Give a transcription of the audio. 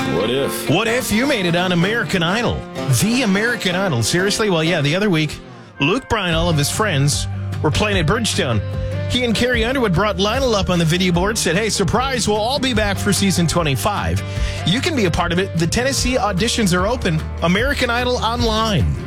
What if? What if you made it on American Idol? The American Idol. Seriously? Well, yeah, the other week, Luke Bryan and all of his friends were playing at Bridgestone. He and Carrie Underwood brought Lionel up on the video board, said, hey, surprise, we'll all be back for season 25. You can be a part of it. The Tennessee auditions are open. American Idol Online.